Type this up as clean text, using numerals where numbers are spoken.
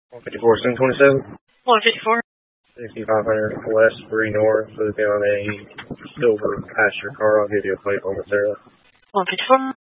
154, 727. 154. 6500 West, 3 North, looping on a silver passenger car. I'll give you a plate on the Sarah. 154.